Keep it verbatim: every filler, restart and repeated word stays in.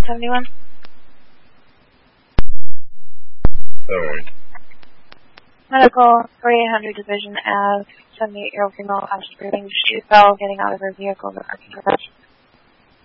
seventy-one. Alright. Medical, forty-eight hundred Division Ave, seventy-eight-year-old female conscious breathing. She fell getting out of her vehicle. The